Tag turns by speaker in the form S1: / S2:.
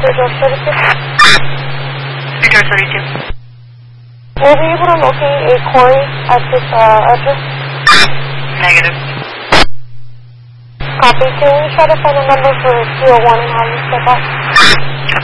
S1: address 32?
S2: Address 32.
S1: Will you be able to locate a quarry at this address?
S2: Negative.
S1: Copy. Can we try to find a number for 201 and have you step out?